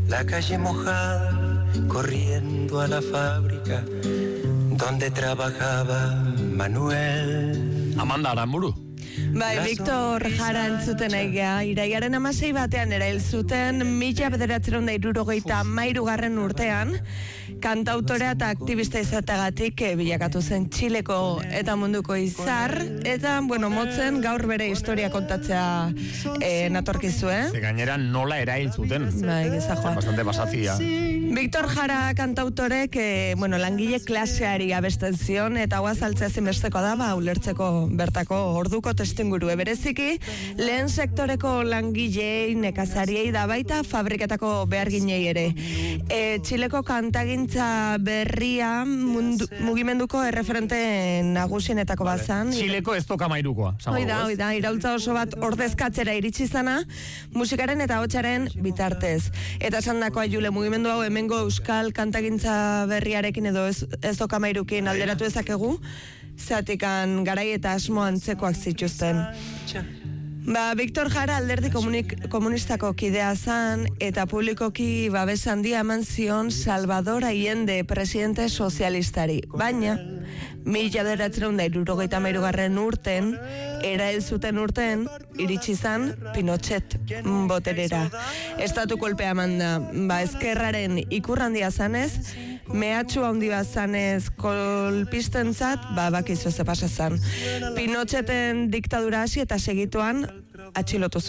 la calle mojada, corriendo a la fábrica donde trabajaba Manuel. Amanda Aramburu. Bai, Victor Jara entzuten egia, iraiaren 16 batean erail zuten 1973 urtean, kantautorea eta aktivista izateagatik bilakatu zen Txileko eta munduko izar, eta, motzen gaur bere historia kontatzea natorkizu, Ze gainera nola erail zuten. Bai, gizajoa. Bastante basazia. Victor Jara kantautorek, langile klaseari abesten zion, eta guaz altzea zinbesteko da, ulertzeko bertako orduko testuinguru bereziki, lehen sektoreko langilei, nekazariei da baita fabriketako beharginei ere. Txileko kantagintza berria mugimenduko erreferente nagusienetako bazan. Txileko ez tokamairukoa. Oida, iraultza oso bat ordezkatzera iritsi zana, musikaren eta hotsaren bitartez. Eta esan dakoa Jule, mugimendu hau hemengo euskal kantagintza berriarekin edo ez tokamairukin alderatu ezakegu, zeatikan garai eta asmo antzekoak zituzten. Victor Jara alderdi komunistako kidea zan eta publikoki babes handia eman zion Salvador Allende presidente sozialistari. Baina, 1973 urten, erail zuten urten, iritsi zan Pinochet boterera. Estatu kolpea manda, ezkerraren ikurrandia zanez, mehatxu handi bat zanez kolpistentzat, bakizu ze pasa zan. Pinocheten diktadura hasi eta segituan atxilotu